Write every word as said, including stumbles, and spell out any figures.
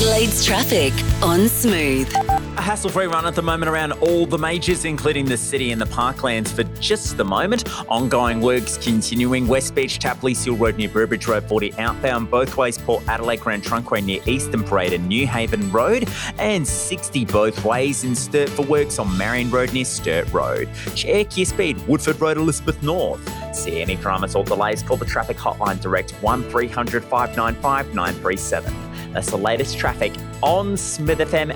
Adelaide's traffic on Smooth. A hassle-free run at the moment around all the majors, including the city and the parklands for just the moment. Ongoing works continuing. West Beach, Tapley, Seal Road near Burbridge Road forty outbound. Both ways, Port Adelaide, Grand Trunkway near Eastern Parade and New Haven Road. And sixty both ways in Sturt for works on Marion Road near Sturt Road. Check your speed. Woodford Road, Elizabeth North. See any dramas or delays, call the traffic hotline direct one three hundred five nine five nine three seven. That's the latest traffic on Smith F M